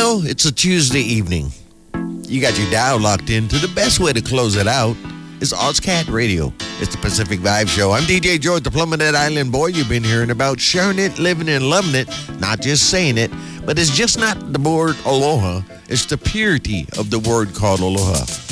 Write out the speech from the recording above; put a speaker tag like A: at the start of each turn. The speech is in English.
A: Well, it's a Tuesday evening. You got your dial locked into the best way to close it out is OzCat Radio. It's the Pacific Vibe Show. I'm DJ George, the Plummet Island boy. You've been hearing about sharing it, living and loving it, not just saying it. But it's just not the word aloha. It's the purity of the word called aloha.